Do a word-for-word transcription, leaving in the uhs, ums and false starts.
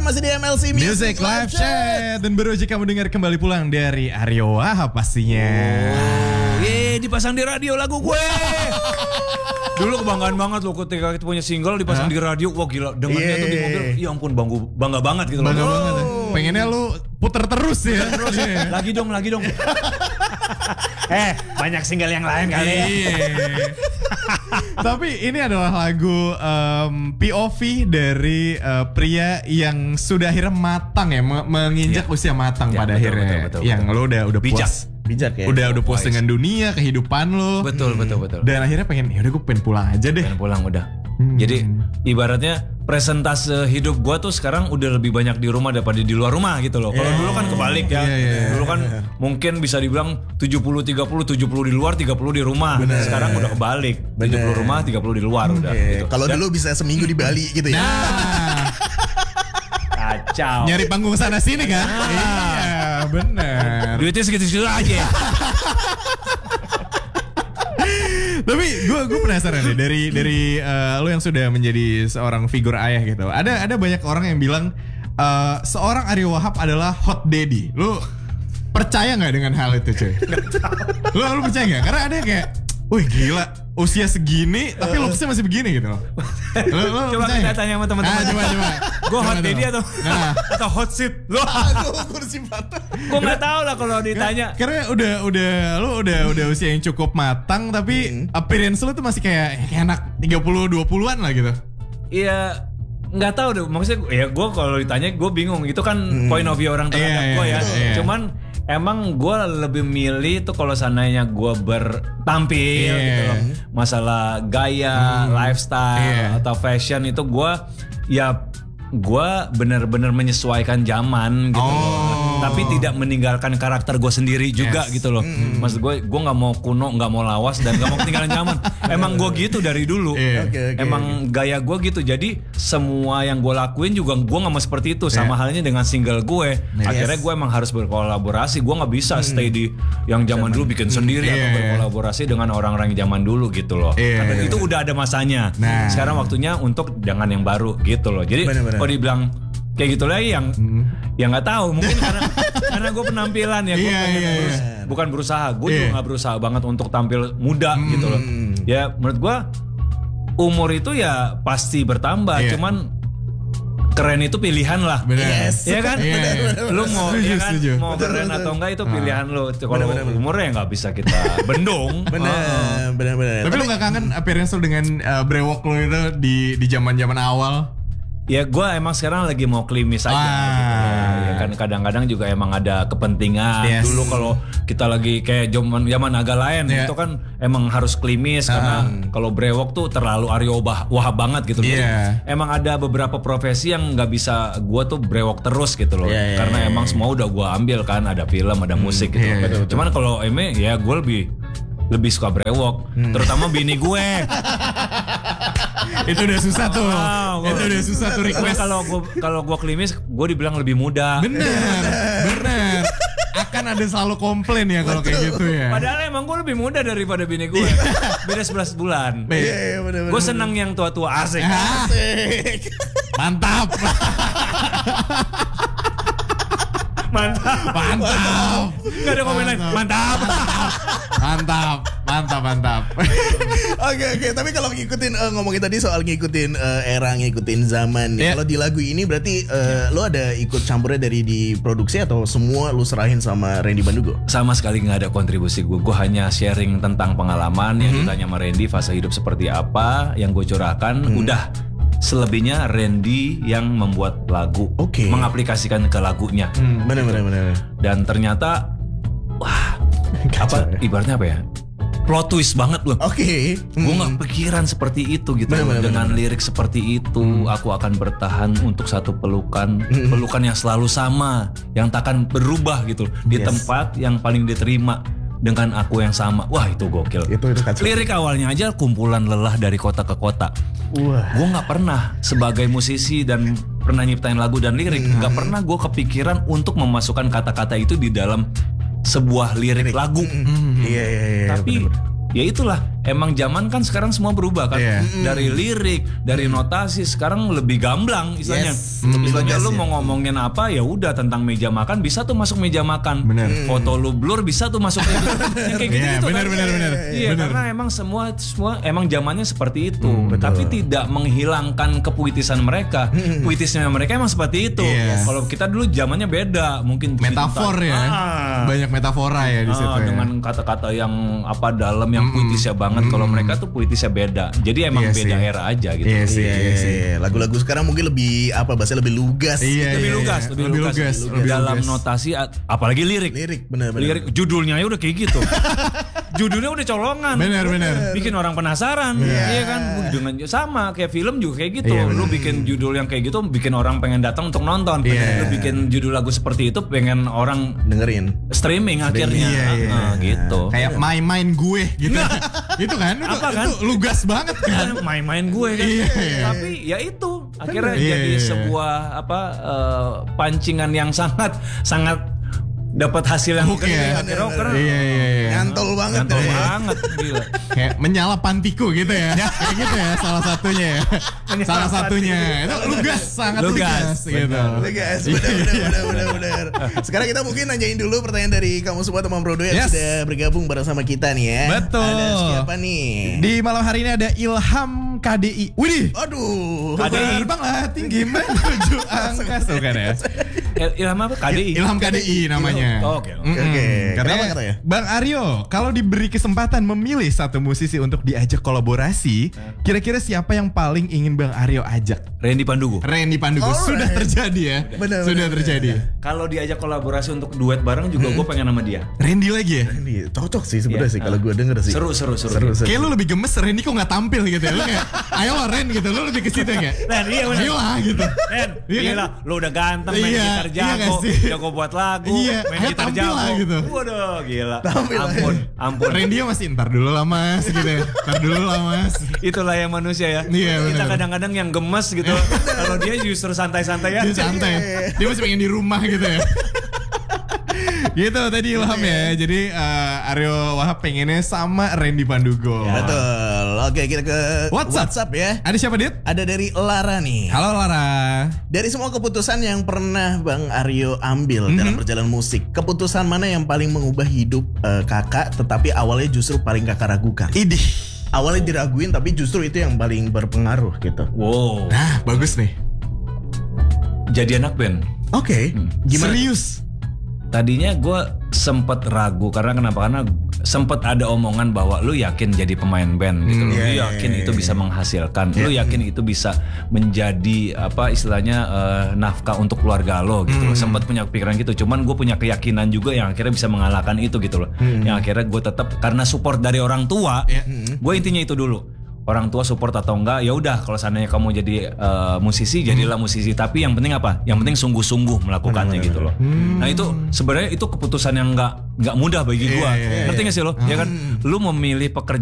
masih di M L C Music, Music Live Chat. Dan baru aja kamu dengar kembali pulang dari Aryo Wahab pastinya. Oh, ye, dipasang di radio lagu gue. Dulu kebanggaan banget loh ketika kita punya single dipasang huh? di radio. Wah gila, dengarnya yeah. tuh di mobil. Ya ampun, bangga, bangga banget gitu loh. Bangga oh. banget. Pengennya lu puter terus ya. Terus ya. Lagi dong, lagi dong. Eh, banyak single yang lain kali. Tapi ini adalah lagu um, P O V dari uh, pria yang sudah akhirnya matang ya, menginjak ya. usia matang ya, pada betul, akhirnya. Betul, betul, yang betul. lo udah udah bijak. puas. Bijak ya. Udah udah puas dengan dunia, kehidupan lo. Betul, hmm. betul, betul. Dan akhirnya pengen, ya udah gue pengen pulang aja deh. Pengen pulang udah. Hmm. Jadi ibaratnya presentase hidup gue tuh sekarang udah lebih banyak di rumah daripada di luar rumah gitu loh. Kalau yeah. dulu kan kebalik ya. Yeah, yeah. Dulu kan mungkin bisa dibilang tujuh puluh tiga puluh, tujuh puluh di luar, tiga puluh di rumah. Bener. Sekarang udah kebalik. Bener. tujuh puluh rumah, tiga puluh di luar okay. udah gitu. Kalau dulu bisa seminggu di Bali gitu ya. Nah. Kacau. Nyari panggung sana sini kan? Nah. Iya, bener. Duitnya segitu-segitu aja. Tapi gue gue penasaran deh dari dari uh, lo yang sudah menjadi seorang figur ayah gitu. Ada ada banyak orang yang bilang uh, seorang Aryo Wahab adalah hot daddy. Lo percaya nggak dengan hal itu cuy? Lo lo percaya nggak? Karena ada yang kayak, wih gila usia segini tapi uh. looksnya masih begini gitu loh. Lo, lo coba kita tanya sama teman-teman. Ah, coba coba. Gue hot daddy atau nah. atau hot seat? Lo kursi patah. Gue nggak tahu lah kalau ditanya. Karena udah udah lo udah udah usia yang cukup matang tapi hmm. appearance lo tuh masih kayak kayak anak tiga puluh dua puluhan lah gitu. Iya. Nggak tahu deh, maksudnya ya gue kalau ditanya gue bingung, itu kan hmm. point of view orang terhadap yeah, gue ya. Yeah. Cuman emang gue lebih milih tuh kalau seandainya gue bertampil yeah. gitu loh, masalah gaya, hmm. lifestyle yeah. atau fashion itu gue ya gue benar-benar menyesuaikan zaman gitu oh. loh. Tapi tidak meninggalkan karakter gue sendiri juga yes. gitu loh. Mm. Maksud gue, gue nggak mau kuno, nggak mau lawas dan nggak mau ketinggalan zaman. Emang gue gitu dari dulu. Yeah. Okay, okay, Emang okay. gaya gue gitu. Jadi semua yang gue lakuin juga gue nggak mau seperti itu. Sama yeah. halnya dengan single gue. Yes. Akhirnya gue emang harus berkolaborasi. Gue nggak bisa mm. stay di yang zaman, zaman dulu bikin sendiri yeah. atau berkolaborasi dengan orang-orang yang zaman dulu gitu loh. Yeah. Karena itu udah ada masanya. Nah. Sekarang waktunya untuk dengan yang baru gitu loh. Jadi kalau dibilang kayak gitu lagi yang hmm. yang nggak tahu mungkin karena karena gue penampilan ya gue yeah, yeah, berus, yeah. bukan berusaha gue yeah. juga nggak berusaha banget untuk tampil muda hmm. gitu loh ya menurut gue umur itu ya pasti bertambah yeah. cuman keren itu pilihan lah yes. ya kan yeah, yeah. lu mau setuju, ya kan setuju. mau betul, keren betul. atau enggak itu pilihan ah. lo kalau umurnya nggak bisa kita bendung benar benar benar tapi, tapi lu nggak kangen appearance lu dengan uh, brewok lu itu di di zaman zaman awal? Ya gue emang sekarang lagi mau klimis aja ah. gitu. Ya kan kadang-kadang juga emang ada kepentingan yes. Dulu kalau kita lagi kayak zaman zaman agak lain yeah. itu kan emang harus klimis uh. karena kalau brewok tuh terlalu Aryo Wahab banget gitu yeah. Emang ada beberapa profesi yang nggak bisa gue tuh brewok terus gitu loh yeah, yeah, karena yeah, emang yeah. semua udah gue ambil kan, ada film, ada musik hmm, gitu yeah, betul, cuman kalau Eme ya gue lebih lebih suka brewok hmm. terutama bini gue. Itu udah susah tuh. Wow, itu udah susah tuh request. Kalau gue kalau gue klimis, gue dibilang lebih muda. Bener, bener. Akan ada selalu komplain ya kalau kayak gitu ya. Padahal emang gue lebih muda daripada bini gue. Beda sebelas bulan. Iya, iya, bener, gue senang yang tua-tua asik. Asik. Mantap. Mantap. Mantap. Gak ada komen lain. Mantap. Mantap. Mantap, mantap. Oke, oke. Tapi kalau ngikutin uh, ngomongin tadi soal ngikutin uh, era, ngikutin zaman. Yeah. Kalau di lagu ini berarti uh, lo ada ikut campurnya dari di produksi atau semua lo serahin sama Randy Bandugo? Sama sekali nggak ada kontribusi gue. Gue hanya sharing tentang pengalaman mm-hmm. yang ditanya sama Randy, fase hidup seperti apa, yang gue curahkan. Mm-hmm. Udah. Selebihnya Randy yang membuat lagu, okay. mengaplikasikan ke lagunya. Hmm, bener, bener, bener. Dan ternyata, wah, apa? Ibaratnya apa ya? Plot twist banget loh. Oke. Okay. Hmm. Gue nggak pikiran seperti itu gitu. Bener, bener, dengan bener. Lirik seperti itu, hmm. aku akan bertahan untuk satu pelukan, hmm. pelukan yang selalu sama, yang takkan berubah gitu di yes. tempat yang paling diterima. Dengan aku yang sama. Wah itu gokil. Itu, itu lirik awalnya aja kumpulan lelah dari kota ke kota. Wah. Gue gak pernah sebagai musisi dan pernah nyiptain lagu dan lirik hmm. gak pernah gue kepikiran untuk memasukkan kata-kata itu di dalam sebuah lirik, lirik. lagu. Iya iya iya. Tapi bener-bener. Ya itulah emang zaman kan sekarang semua berubah kan. Yeah. Dari lirik, dari notasi sekarang lebih gamblang istilahnya. Yes. Lebih Istilahnya lugas lu ya. mau ngomongin apa ya udah tentang meja makan bisa tuh masuk meja makan. Bener. Foto lu blur bisa tuh masuk meja makan. Yang kayak Iya, gitu-gitu bener, kan. bener, bener. Iya, Bener. karena emang semua semua emang zamannya seperti itu. Tapi tidak menghilangkan kepuitisan mereka. Puitisnya mereka emang seperti itu. Yes. Kalau kita dulu zamannya beda, mungkin Metafor cinta- ya. Ah. Banyak metafora ya di situ Ah, ya. dengan kata-kata yang apa dalam yang puitisnya banget. Kalau mereka tuh puitisnya beda. Jadi emang Iya beda sih. era aja gitu. Iya sih, Iya, iya sih. iya. Lagu-lagu sekarang mungkin lebih apa bahasa lebih lugas. Iya, Lebih iya, lugas, iya. lebih, Lebih lugas, lugas, lebih dalam lugas. notasi, a- apalagi lirik. Lirik benar-benar. Lirik judulnya aja udah kayak gitu. Judulnya udah colongan. Bener, bener. Bikin orang penasaran. Iya kan? Dengan sama kayak film juga kayak gitu. Iya, Lu bikin judul yang kayak gitu bikin orang pengen datang untuk nonton. Iya. Lu bikin judul lagu seperti itu pengen orang Dengerin. streaming akhirnya. Iya, iya. Ah, gitu. Kayak my mind gue gitu. Gitu kan? Itu, Apa kan? itu lugas banget kan? Kan main-main gue kan. Iya, iya. Tapi ya itu akhirnya Iya, jadi iya, iya. sebuah apa eh, pancingan yang sangat sangat dapat hasil yang Oke ya. akhirnya oh, keren. Iya, iya, iya. Nyantol banget Nyantol ya. banget gila. Kayak menyala pantiku gitu ya. Kayak gitu ya salah satunya ya. Salah satunya. Itu lugas, sangat lugas, Lugas, gitu. Oke guys, benar benar benar benar. Sekarang kita mungkin nanyain dulu pertanyaan dari kamu semua teman Brodo yang Yes. sudah bergabung bersama kita nih ya. Betul. Ada siapa nih? Di malam hari ini ada Ilham K D I. Widih. Aduh. K D I. Terbang lah tinggi menuju angkasa. Bukan ya? Il- Ilham apa? K D I. Ilham K D I namanya. Oh, oke, oke. Mm-mm. Oke, Katanya, kenapa katanya? Bang Aryo, kalau diberi kesempatan memilih satu musisi untuk diajak kolaborasi, kira-kira siapa yang paling ingin Bang Aryo ajak? Randy Pandugo. Randy Pandugo. Alright. Sudah terjadi ya. Benar, Sudah benar, terjadi. Kalau diajak kolaborasi untuk duet bareng juga gue pengen sama dia. Randy lagi ya? Ini cocok sih sebenarnya Iya. sih kalau gue denger sih. Seru seru seru. Seru, seru. Kayak lu lebih gemes Randy kok gak tampil gitu ya. Lu kayak ayo lah Ren gitu. Lu lebih ke situ ya kayak. Ren, iya bener. Ayo lah gitu. Ren, Iya kan? gila, lu udah ganteng main Iya, gitar iya jago, gak sih? jago buat lagu, Iya, main ayo gitar tampil jago. lah gitu. Waduh, gila. Tampil lah. ampun, ampun. Randy masih ntar dulu lah mas gitu ya. Ntar dulu lah mas. Itulah yang manusia ya. Iya, Kita bener. kadang-kadang yang gemes gitu. Kalau dia justru santai-santai ya. Dia santai. Dia masih pengen di rumah gitu ya. Gitu tadi Ilham ya. Jadi uh, Aryo Wahab pengennya sama Randy Pandugo. Ya. Betul. Oke, kita ke WhatsApp. WhatsApp ya. Ada siapa Dit? Ada dari Lara nih. Halo Lara. Dari semua keputusan yang pernah Bang Aryo ambil dalam perjalanan musik, keputusan mana yang paling mengubah hidup eh, kakak, tetapi awalnya justru paling kakak ragukan? Idih. Awalnya diraguin, tapi justru itu yang paling berpengaruh gitu. Wow. Nah bagus nih. Jadi anak band. Oke, gimana? Serius. Tadinya gue sempet ragu karena kenapa? Karena sempet ada omongan bahwa lu yakin jadi pemain band gitu, Hmm, lu iya, yakin iya, itu iya. bisa menghasilkan, lu yakin itu bisa menjadi apa istilahnya eh, nafkah untuk keluarga lo gitu. Hmm. Loh. Sempet punya pikiran gitu, cuman gue punya keyakinan juga yang akhirnya bisa mengalahkan itu gitu loh. Hmm. Yang akhirnya gue tetap karena support dari orang tua, Ya. gue intinya itu dulu. Orang tua support atau enggak ya udah, kalau seandainya kamu jadi eh, musisi jadilah musisi, tapi yang penting apa? Yang penting sungguh-sungguh melakukannya gitu loh. Nah itu sebenarnya itu keputusan yang enggak enggak mudah bagi gua. Iya, iya, Ngerti gak sih lo? Ya kan lu memilih pekerjaan